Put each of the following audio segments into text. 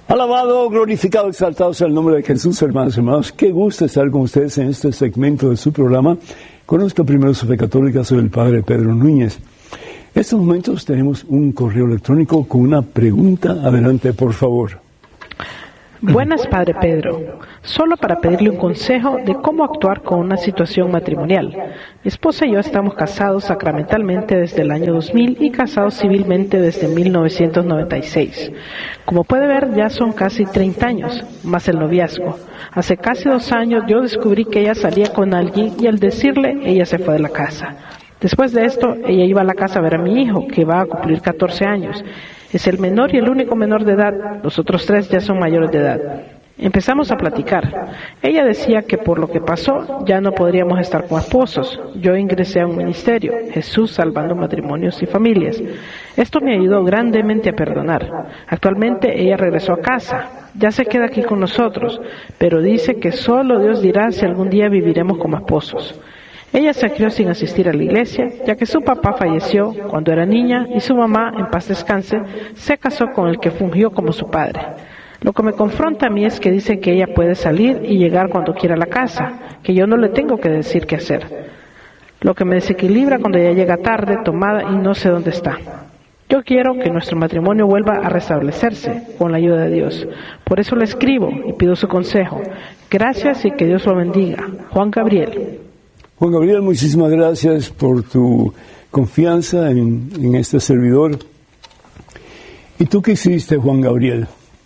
Alabado, glorificado, exaltado sea el nombre de Jesús, hermanos y hermanos. Qué gusto estar con ustedes en este segmento de su programa. Conozca primero su fe católica, soy el Padre Pedro Núñez. En estos momentos tenemos un correo electrónico con una pregunta. Adelante, por favor. Buenas, Padre Pedro. Solo para pedirle un consejo de cómo actuar con una situación matrimonial. Mi esposa y yo estamos casados sacramentalmente desde el año 2000 y casados civilmente desde 1996. Como puede ver, ya son casi 30 años, más el noviazgo. Hace casi 2 años yo descubrí que ella salía con alguien y al decirle, ella se fue de la casa. Después de esto, ella iba a la casa a ver a mi hijo, que va a cumplir 14 años. Es el menor y el único menor de edad, los otros 3 ya son mayores de edad. Empezamos a platicar. Ella decía que por lo que pasó ya no podríamos estar como esposos. Yo ingresé a un ministerio, Jesús salvando matrimonios y familias. Esto me ayudó grandemente a perdonar. Actualmente ella regresó a casa, ya se queda aquí con nosotros, pero dice que solo Dios dirá si algún día viviremos como esposos. Ella se crió sin asistir a la iglesia, ya que su papá falleció cuando era niña y su mamá, en paz descanse, se casó con el que fungió como su padre. Lo que me confronta a mí es que dice que ella puede salir y llegar cuando quiera a la casa, que yo no le tengo que decir qué hacer. Lo que me desequilibra cuando ella llega tarde, tomada y no sé dónde está. Yo quiero que nuestro matrimonio vuelva a restablecerse con la ayuda de Dios. Por eso le escribo y pido su consejo. Gracias y que Dios lo bendiga. Juan Gabriel. Juan Gabriel, muchísimas gracias por tu confianza en este servidor. ¿Y tú qué hiciste, Juan Gabriel?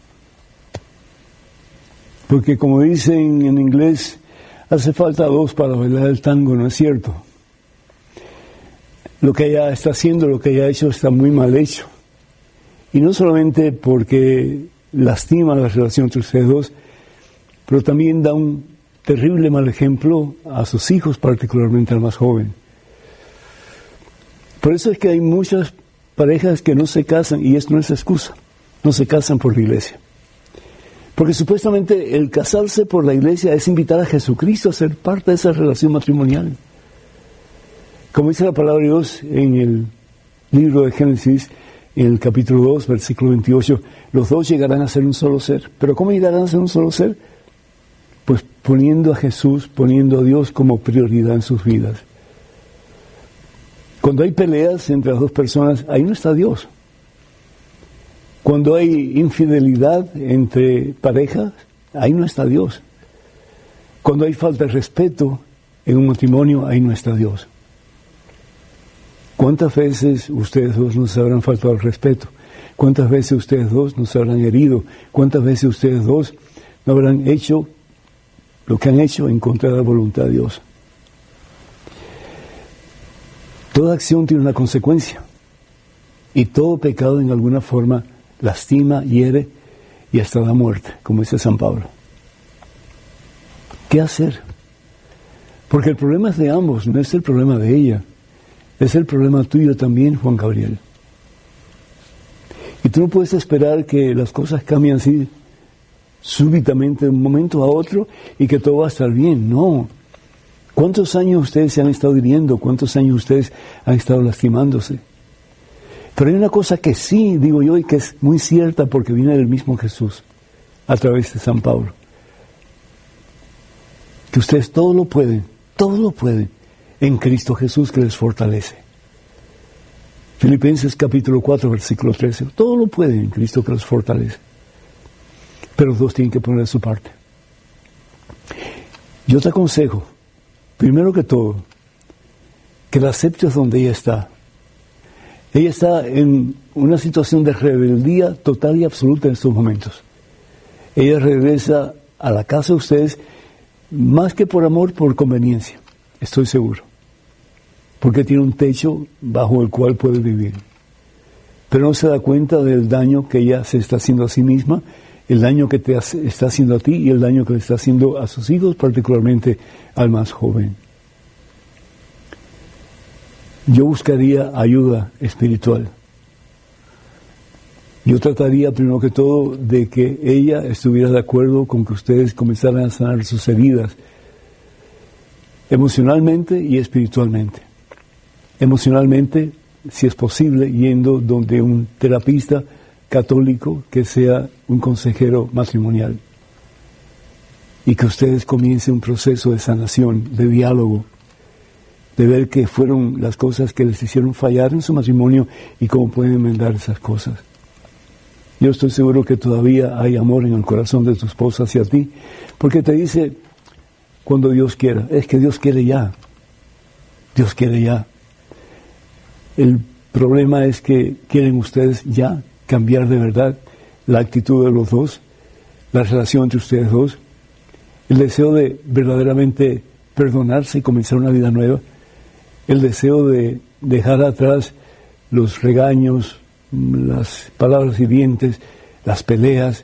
Porque como dicen en inglés, hace falta 2 para bailar el tango, ¿no es cierto? Lo que ella está haciendo, lo que ella ha hecho está muy mal hecho. Y no solamente porque lastima la relación entre ustedes dos, pero también da un terrible mal ejemplo a sus hijos, particularmente al más joven. Por eso es que hay muchas parejas que no se casan, y esto no es excusa, no se casan por la iglesia. Porque supuestamente el casarse por la iglesia es invitar a Jesucristo a ser parte de esa relación matrimonial. Como dice la palabra de Dios en el libro de Génesis, en el capítulo 2, versículo 28, los 2 llegarán a ser un solo ser. ¿Pero cómo llegarán a ser un solo ser? Pues poniendo a Jesús, poniendo a Dios como prioridad en sus vidas. Cuando hay peleas entre las 2 personas, ahí no está Dios. Cuando hay infidelidad entre parejas, ahí no está Dios. Cuando hay falta de respeto en un matrimonio, ahí no está Dios. ¿Cuántas veces ustedes dos nos habrán faltado al respeto? ¿Cuántas veces ustedes dos nos habrán herido? ¿Cuántas veces ustedes dos no habrán hecho lo que han hecho en contra de la voluntad de Dios? Toda acción tiene una consecuencia, y todo pecado en alguna forma lastima, hiere y hasta da muerte, como dice San Pablo. ¿Qué hacer? Porque el problema es de ambos, no es el problema de ella, es el problema tuyo también, Juan Gabriel. Y tú no puedes esperar que las cosas cambien así súbitamente de un momento a otro y que todo va a estar bien. No. ¿Cuántos años ustedes se han estado hiriendo? ¿Cuántos años ustedes han estado lastimándose? Pero hay una cosa que sí, digo yo, y que es muy cierta porque viene del mismo Jesús, a través de San Pablo. Que ustedes todo lo pueden en Cristo Jesús que les fortalece. Filipenses capítulo 4, versículo 13. Todo lo pueden en Cristo que les fortalece. Pero los 2 tienen que poner de su parte. Yo te aconsejo, primero que todo, que la aceptes donde ella está. Ella está en una situación de rebeldía total y absoluta en estos momentos. Ella regresa a la casa de ustedes más que por amor, por conveniencia, estoy seguro. Porque tiene un techo bajo el cual puede vivir. Pero no se da cuenta del daño que ella se está haciendo a sí misma, el daño que te está haciendo a ti y el daño que le está haciendo a sus hijos, particularmente al más joven. Yo buscaría ayuda espiritual. Yo trataría primero que todo de que ella estuviera de acuerdo con que ustedes comenzaran a sanar sus heridas emocionalmente y espiritualmente. Emocionalmente, si es posible, yendo donde un terapista católico que sea un consejero matrimonial y que ustedes comiencen un proceso de sanación, de diálogo, de ver qué fueron las cosas que les hicieron fallar en su matrimonio y cómo pueden enmendar esas cosas. Yo estoy seguro que todavía hay amor en el corazón de tu esposa hacia ti, porque te dice, cuando Dios quiera, es que Dios quiere ya. Dios quiere ya. El problema es que quieren ustedes ya cambiar de verdad la actitud de los dos, la relación entre ustedes dos, el deseo de verdaderamente perdonarse y comenzar una vida nueva, el deseo de dejar atrás los regaños, las palabras hirientes, las peleas,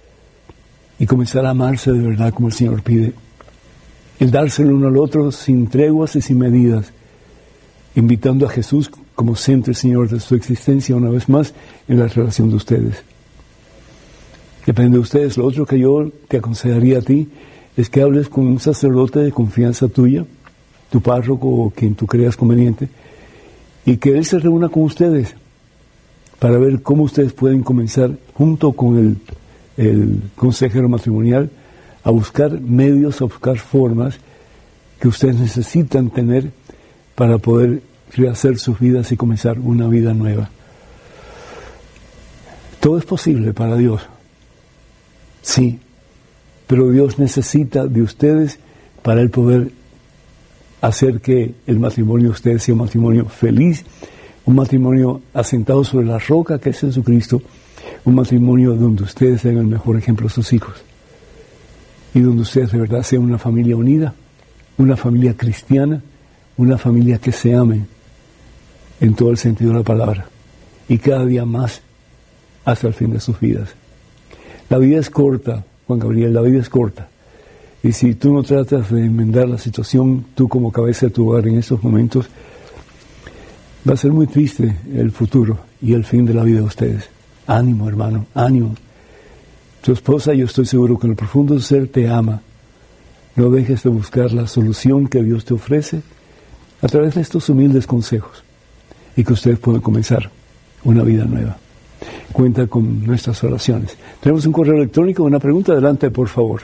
y comenzar a amarse de verdad como el Señor pide. El darse el uno al otro sin treguas y sin medidas, invitando a Jesús como centro y Señor de su existencia una vez más en la relación de ustedes. Depende de ustedes. Lo otro que yo te aconsejaría a ti es que hables con un sacerdote de confianza tuya, tu párroco o quien tú creas conveniente, y que él se reúna con ustedes para ver cómo ustedes pueden comenzar junto con el consejero matrimonial a buscar medios, a buscar formas que ustedes necesitan tener para poder rehacer sus vidas y comenzar una vida nueva. Todo es posible para Dios, sí, pero Dios necesita de ustedes para Él poder hacer que el matrimonio de ustedes sea un matrimonio feliz, un matrimonio asentado sobre la roca que es Jesucristo, un matrimonio donde ustedes sean el mejor ejemplo a sus hijos y donde ustedes de verdad sean una familia unida, una familia cristiana, una familia que se amen en todo el sentido de la palabra y cada día más hasta el fin de sus vidas. La vida es corta, Juan Gabriel, la vida es corta. Y si tú no tratas de enmendar la situación, tú como cabeza de tu hogar en estos momentos, va a ser muy triste el futuro y el fin de la vida de ustedes. Ánimo, hermano, ánimo. Tu esposa, yo estoy seguro que en el profundo ser te ama. No dejes de buscar la solución que Dios te ofrece a través de estos humildes consejos y que ustedes puedan comenzar una vida nueva. Cuenta con nuestras oraciones. Tenemos un correo electrónico, una pregunta. Adelante, por favor.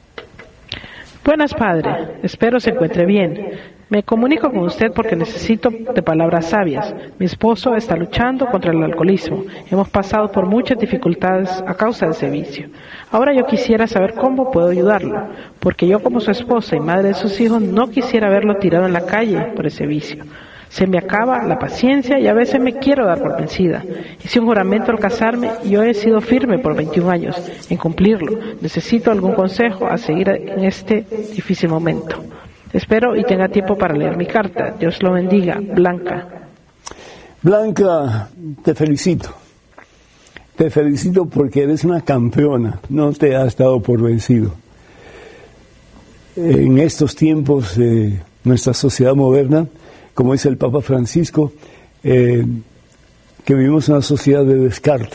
Buenas, padre. Espero se encuentre bien. Me comunico con usted porque necesito de palabras sabias. Mi esposo está luchando contra el alcoholismo. Hemos pasado por muchas dificultades a causa de ese vicio. Ahora yo quisiera saber cómo puedo ayudarlo, porque yo como su esposa y madre de sus hijos no quisiera verlo tirado en la calle por ese vicio. Se me acaba la paciencia y a veces me quiero dar por vencida. Hice un juramento al casarme y yo he sido firme por 21 años en cumplirlo. Necesito algún consejo a seguir en este difícil momento. Espero y tenga tiempo para leer mi carta. Dios lo bendiga. Blanca. Blanca, te felicito. Te felicito porque eres una campeona. No te has dado por vencido. En estos tiempos de nuestra sociedad moderna, como dice el Papa Francisco, que vivimos en una sociedad de descarte.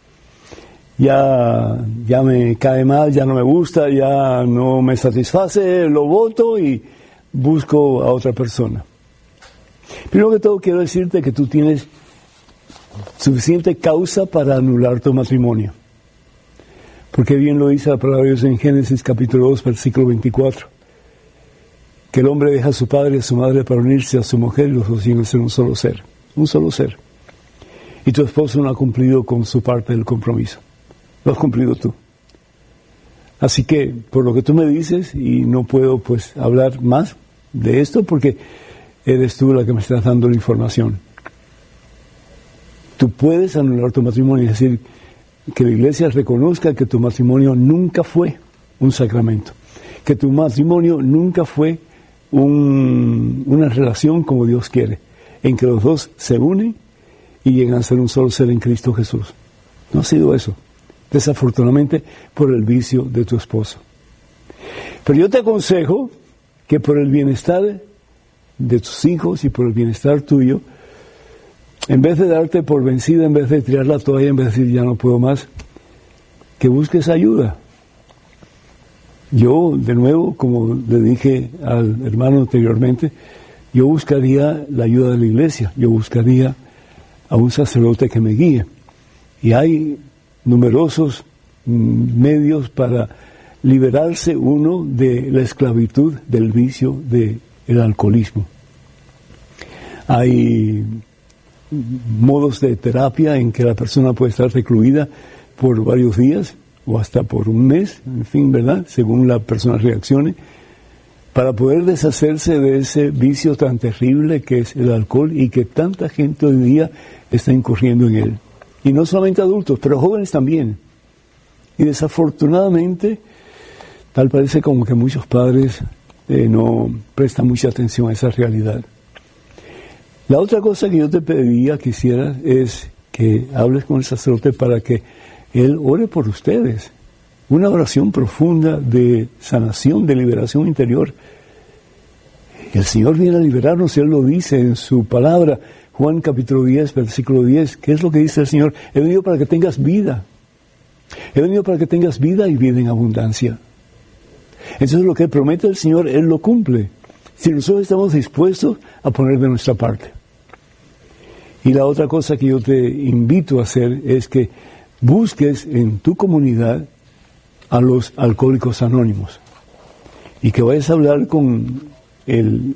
Ya me cae mal, ya no me gusta, ya no me satisface, lo voto y busco a otra persona. Primero que todo quiero decirte que tú tienes suficiente causa para anular tu matrimonio. Porque bien lo dice la palabra de Dios en Génesis capítulo 2, versículo 24. Que el hombre deja a su padre y a su madre para unirse a su mujer y los dos llegan a ser un solo ser. Un solo ser. Y tu esposo no ha cumplido con su parte del compromiso. Lo has cumplido tú. Así que, por lo que tú me dices, y no puedo pues hablar más de esto porque eres tú la que me estás dando la información. Tú puedes anular tu matrimonio, es decir, que la iglesia reconozca que tu matrimonio nunca fue un sacramento, que tu matrimonio nunca fue una relación como Dios quiere, en que los dos se unen y llegan a ser un solo ser en Cristo Jesús. No ha sido eso, desafortunadamente, por el vicio de tu esposo. Pero yo te aconsejo que por el bienestar de tus hijos y por el bienestar tuyo, en vez de darte por vencida, en vez de tirar la toalla, en vez de decir ya no puedo más, que busques ayuda. Yo, de nuevo, como le dije al hermano anteriormente, yo buscaría la ayuda de la iglesia, yo buscaría a un sacerdote que me guíe. Y hay numerosos medios para liberarse uno de la esclavitud del vicio del alcoholismo. Hay modos de terapia en que la persona puede estar recluida por varios días o hasta por un mes, en fin, ¿verdad?, según la persona reaccione, para poder deshacerse de ese vicio tan terrible que es el alcohol y que tanta gente hoy día está incurriendo en él. Y no solamente adultos, pero jóvenes también. Y desafortunadamente, tal parece como que muchos padres no prestan mucha atención a esa realidad. La otra cosa que yo te pediría que hicieras es que hables con el sacerdote para que él ore por ustedes. Una oración profunda de sanación, de liberación interior. El Señor viene a liberarnos, Él lo dice en su palabra. Juan capítulo 10, versículo 10. ¿Qué es lo que dice el Señor? He venido para que tengas vida. He venido para que tengas vida y vida en abundancia. Entonces lo que promete el Señor, Él lo cumple. Si nosotros estamos dispuestos a poner de nuestra parte. Y la otra cosa que yo te invito a hacer es que busques en tu comunidad a los alcohólicos anónimos. Y que vayas a hablar con el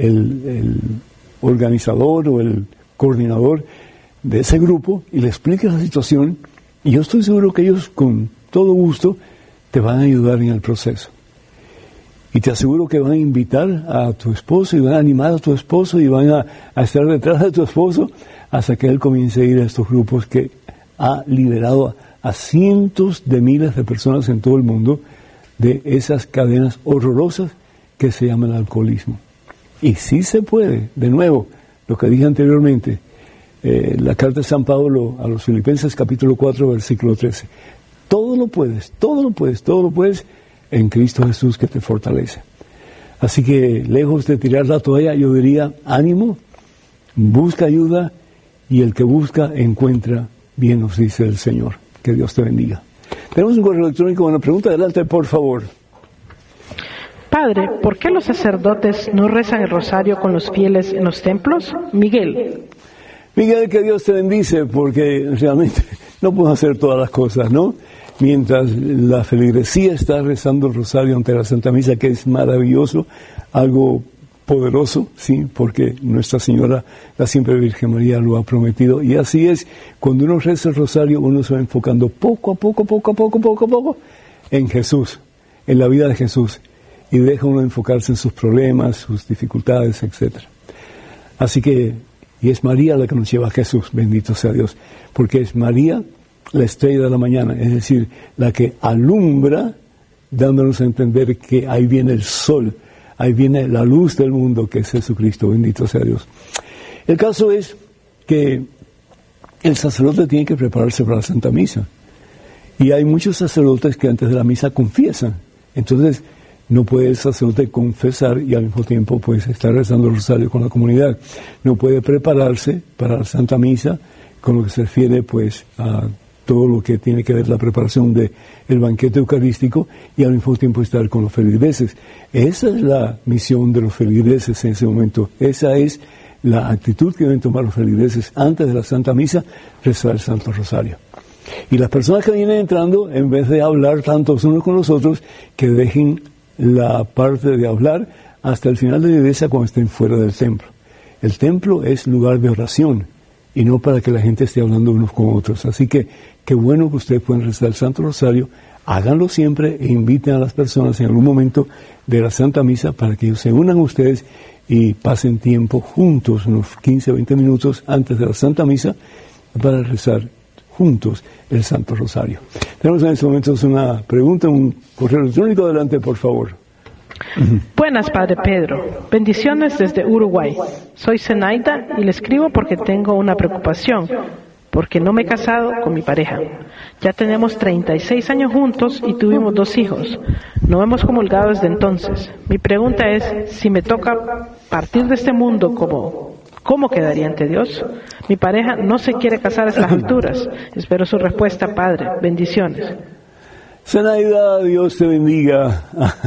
organizador o el coordinador de ese grupo y le expliques la situación. Y yo estoy seguro que ellos con todo gusto te van a ayudar en el proceso. Y te aseguro que van a invitar a tu esposo y van a animar a tu esposo y van a estar detrás de tu esposo hasta que él comience a ir a estos grupos que ha liberado a cientos de miles de personas en todo el mundo de esas cadenas horrorosas que se llaman alcoholismo. Y sí se puede, de nuevo, lo que dije anteriormente, la carta de San Pablo a los Filipenses capítulo 4 versículo 13. Todo lo puedes, todo lo puedes, todo lo puedes en Cristo Jesús que te fortalece. Así que lejos de tirar la toalla, yo diría, ánimo, busca ayuda y el que busca encuentra, bien nos dice el Señor. Que Dios te bendiga. Tenemos un correo electrónico con una pregunta. Adelante, por favor. Padre, ¿por qué los sacerdotes no rezan el rosario con los fieles en los templos? Miguel. Miguel, que Dios te bendice, porque realmente no podemos hacer todas las cosas, ¿no? Mientras la feligresía está rezando el rosario ante la Santa Misa, que es maravilloso, algo poderoso, sí, porque Nuestra Señora, la siempre Virgen María, lo ha prometido. Y así es, cuando uno reza el rosario, uno se va enfocando poco a poco en Jesús, en la vida de Jesús, y deja uno enfocarse en sus problemas, sus dificultades, etc. Así que, y es María la que nos lleva a Jesús, bendito sea Dios, porque es María la estrella de la mañana, es decir, la que alumbra, dándonos a entender que ahí viene el sol, ahí viene la luz del mundo, que es Jesucristo, bendito sea Dios. El caso es que el sacerdote tiene que prepararse para la Santa Misa. Y hay muchos sacerdotes que antes de la misa confiesan. Entonces, no puede el sacerdote confesar y al mismo tiempo pues estar rezando el rosario con la comunidad. No puede prepararse para la Santa Misa, con lo que se refiere pues a todo lo que tiene que ver la preparación del banquete eucarístico y al mismo tiempo estar con los feligreses. Esa es la misión de los feligreses en ese momento. Esa es la actitud que deben tomar los feligreses antes de la Santa Misa, rezar el Santo Rosario. Y las personas que vienen entrando, en vez de hablar tantos unos con los otros, que dejen la parte de hablar hasta el final de la iglesia cuando estén fuera del templo. El templo es lugar de oración y no para que la gente esté hablando unos con otros. Así que qué bueno que ustedes pueden rezar el Santo Rosario, háganlo siempre e inviten a las personas en algún momento de la Santa Misa para que ellos se unan a ustedes y pasen tiempo juntos, unos 15 o 20 minutos antes de la Santa Misa, para rezar juntos el Santo Rosario. Tenemos en estos momentos una pregunta, un correo electrónico. Adelante, por favor. Buenas, Padre Pedro. Bendiciones desde Uruguay. Soy Zenaida y le escribo porque tengo una preocupación, porque no me he casado con mi pareja. Ya tenemos 36 años juntos y tuvimos 2 hijos. No hemos comulgado desde entonces. Mi pregunta es, si me toca partir de este mundo, ¿cómo quedaría ante Dios? Mi pareja no se quiere casar a estas alturas. Espero su respuesta, Padre. Bendiciones. Zenaida, Dios te bendiga.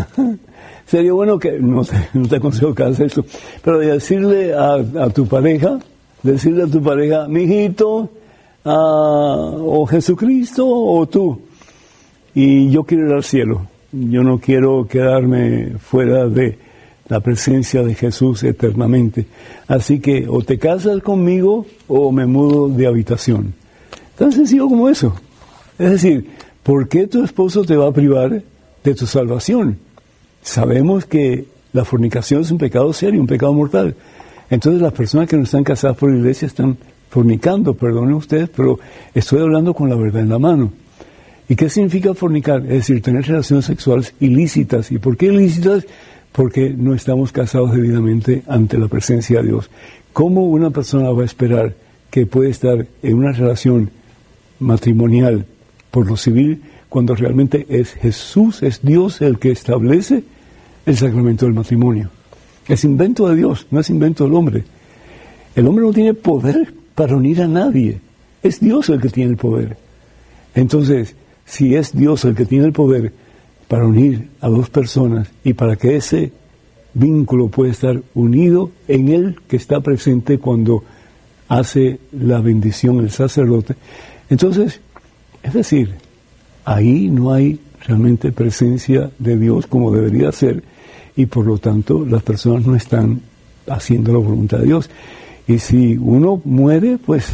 Sería bueno que, no te aconsejo que hagas esto, pero decirle a tu pareja, mijito, o Jesucristo o tú, y yo quiero ir al cielo. Yo no quiero quedarme fuera de la presencia de Jesús eternamente. Así que o te casas conmigo o me mudo de habitación. Tan sencillo como eso. Es decir, ¿por qué tu esposo te va a privar de tu salvación? Sabemos que la fornicación es un pecado serio, un pecado mortal. Entonces las personas que no están casadas por la iglesia están fornicando, perdonen ustedes, pero estoy hablando con la verdad en la mano. ¿Y qué significa fornicar? Es decir, tener relaciones sexuales ilícitas. ¿Y por qué ilícitas? Porque no estamos casados debidamente ante la presencia de Dios. ¿Cómo una persona va a esperar que puede estar en una relación matrimonial por lo civil cuando realmente es Jesús, es Dios el que establece el sacramento del matrimonio? Es invento de Dios, no es invento del hombre. El hombre no tiene poder para unir a nadie. Es Dios el que tiene el poder. Entonces, si es Dios el que tiene el poder para unir a dos personas y para que ese vínculo pueda estar unido en Él que está presente cuando hace la bendición el sacerdote, entonces, es decir, ahí no hay realmente presencia de Dios como debería ser, y por lo tanto las personas no están haciendo la voluntad de Dios. Y si uno muere, pues,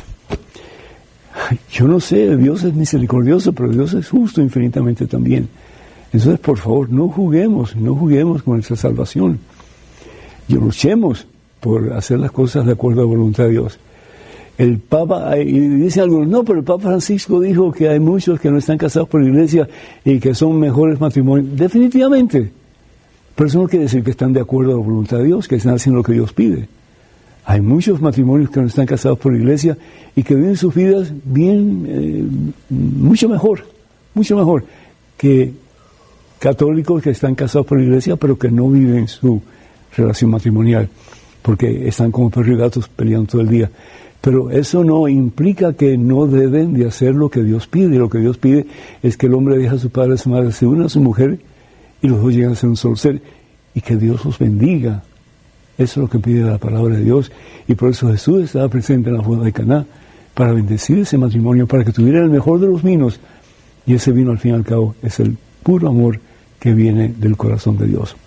yo no sé, Dios es misericordioso, pero Dios es justo infinitamente también. Entonces, por favor, no juguemos con nuestra salvación. Y luchemos por hacer las cosas de acuerdo a la voluntad de Dios. El Papa, y dicen algunos, no, pero el Papa Francisco dijo que hay muchos que no están casados por la iglesia y que son mejores matrimonios. Definitivamente. Pero eso no quiere decir que están de acuerdo a la voluntad de Dios, que están haciendo lo que Dios pide. Hay muchos matrimonios que no están casados por la iglesia y que viven sus vidas bien, mucho mejor que católicos que están casados por la iglesia pero que no viven su relación matrimonial, porque están como perros y gatos peleando todo el día. Pero eso no implica que no deben de hacer lo que Dios pide. Lo que Dios pide es que el hombre deje a su padre y a su madre, se une a su mujer y los dos llegan a ser un solo ser, y que Dios los bendiga. Eso es lo que pide la palabra de Dios, y por eso Jesús estaba presente en la boda de Caná, para bendecir ese matrimonio, para que tuviera el mejor de los vinos, y ese vino al fin y al cabo es el puro amor que viene del corazón de Dios.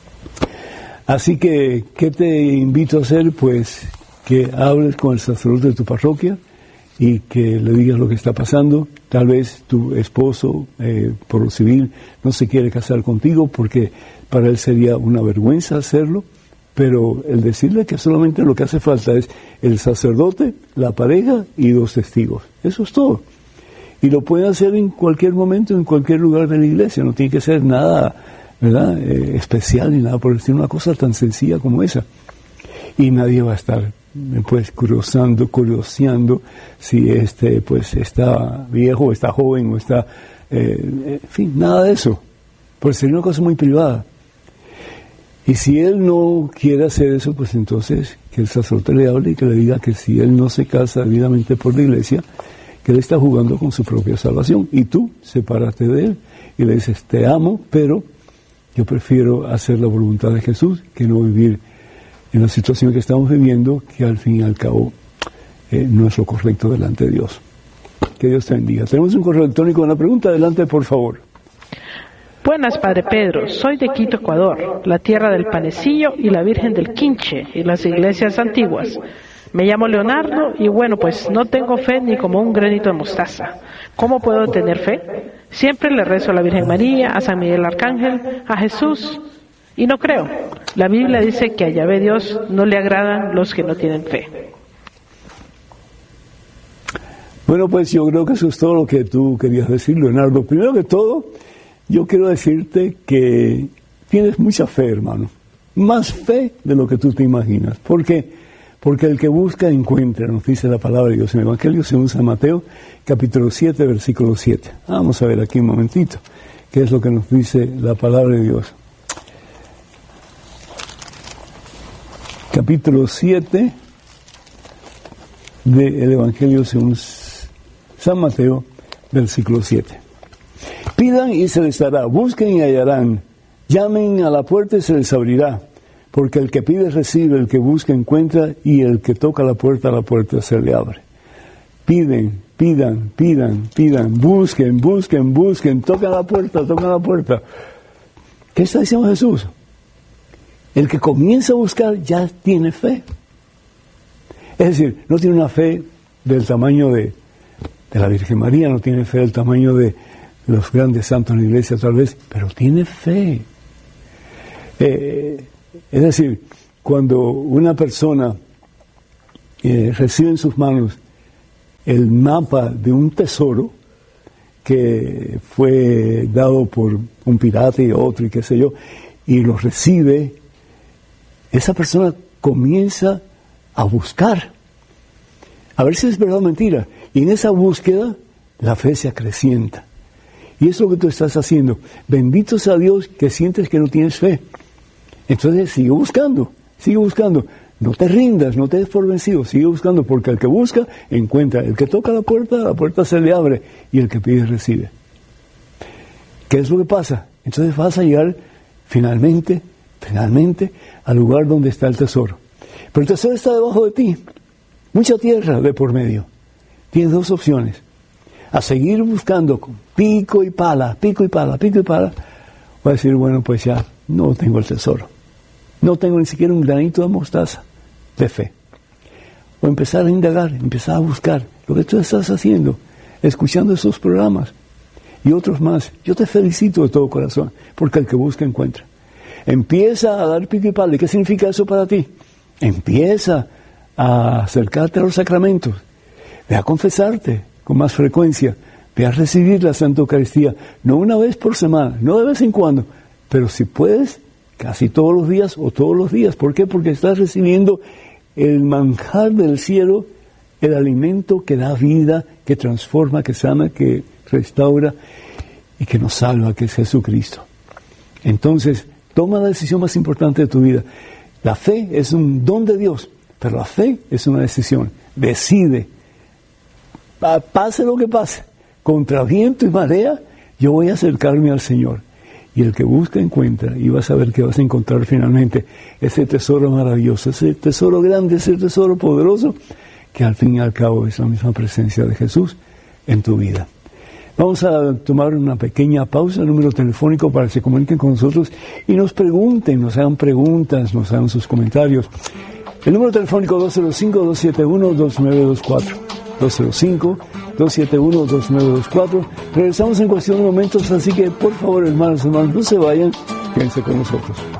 Así que, ¿qué te invito a hacer? Pues que hables con el sacerdote de tu parroquia y que le digas lo que está pasando. Tal vez tu esposo, por lo civil, no se quiere casar contigo porque para él sería una vergüenza hacerlo, pero el decirle que solamente lo que hace falta es el sacerdote, la pareja y 2 testigos. Eso es todo. Y lo puede hacer en cualquier momento, en cualquier lugar de la iglesia. No tiene que ser nada, ¿verdad?, especial ni nada por el estilo, una cosa tan sencilla como esa. Y nadie va a estar, pues, curioseando si pues, está viejo, o está joven, o está, en fin, nada de eso. Pues sería una cosa muy privada. Y si él no quiere hacer eso, pues entonces que el sacerdote le hable y que le diga que si él no se casa debidamente por la iglesia, que él está jugando con su propia salvación. Y tú, sepárate de él y le dices, te amo, pero yo prefiero hacer la voluntad de Jesús que no vivir en la situación que estamos viviendo, que al fin y al cabo no es lo correcto delante de Dios. Que Dios te bendiga. Tenemos un correo electrónico en la pregunta. Adelante, por favor. Buenas, Padre Pedro. Soy de Quito, Ecuador, la tierra del panecillo y la Virgen del Quinche y las iglesias antiguas. Me llamo Leonardo y bueno, pues no tengo fe ni como un granito de mostaza. ¿Cómo puedo tener fe? Siempre le rezo a la Virgen María, a San Miguel Arcángel, a Jesús, y no creo. La Biblia dice que a Yahvé Dios no le agradan los que no tienen fe. Bueno, pues yo creo que eso es todo lo que tú querías decir, Leonardo. Primero que todo, yo quiero decirte que tienes mucha fe, hermano. Más fe de lo que tú te imaginas. ¿Por qué? Porque el que busca encuentra, nos dice la palabra de Dios en el Evangelio según San Mateo, capítulo 7, versículo 7. Vamos a ver aquí un momentito qué es lo que nos dice la palabra de Dios. Capítulo 7 del Evangelio según San Mateo, versículo 7. Pidan y se les dará, busquen y hallarán, llamen a la puerta y se les abrirá, porque el que pide recibe, el que busca encuentra, y el que toca la puerta se le abre. Piden pidan, busquen, tocan la puerta. ¿Qué está diciendo Jesús? El que comienza a buscar ya tiene fe. Es decir, no tiene una fe del tamaño de la Virgen María, no tiene fe del tamaño de los grandes santos en la iglesia tal vez, pero tiene fe. Es decir, cuando una persona recibe en sus manos el mapa de un tesoro que fue dado por un pirata y otro y qué sé yo, y lo recibe, esa persona comienza a buscar, a ver si es verdad o mentira, y en esa búsqueda la fe se acrecienta. Y eso es lo que tú estás haciendo. Bendito sea Dios que sientes que no tienes fe. Entonces sigue buscando. No te rindas, no te des por vencido, sigue buscando, porque el que busca, encuentra. El que toca la puerta se le abre, y el que pide, recibe. ¿Qué es lo que pasa? Entonces vas a llegar finalmente, al lugar donde está el tesoro. Pero el tesoro está debajo de ti, mucha tierra de por medio. Tienes dos opciones: a seguir buscando con pico y pala, o a decir, bueno, pues ya no tengo el tesoro. No tengo ni siquiera un granito de mostaza de fe. O empezar a indagar, empezar a buscar lo que tú estás haciendo, escuchando esos programas y otros más. Yo te felicito de todo corazón, porque el que busca encuentra. Empieza a dar pico y pala. ¿Y qué significa eso para ti? Empieza a acercarte a los sacramentos. Ve a confesarte con más frecuencia. Ve a recibir la Santa Eucaristía, no una vez por semana, no de vez en cuando, pero si puedes, casi todos los días o todos los días. ¿Por qué? Porque estás recibiendo el manjar del cielo, el alimento que da vida, que transforma, que sana, que restaura y que nos salva, que es Jesucristo. Entonces, toma la decisión más importante de tu vida. La fe es un don de Dios, pero la fe es una decisión. Decide, pase lo que pase, contra viento y marea, yo voy a acercarme al Señor. Y el que busca, encuentra, y vas a ver que vas a encontrar finalmente ese tesoro maravilloso, ese tesoro grande, ese tesoro poderoso, que al fin y al cabo es la misma presencia de Jesús en tu vida. Vamos a tomar una pequeña pausa, el número telefónico para que se comuniquen con nosotros y nos pregunten, nos hagan preguntas, nos hagan sus comentarios. El número telefónico 205-271-2924. 205-271-2924. Regresamos en cuestión de momentos, así que por favor, hermanos, no se vayan, quédense con nosotros.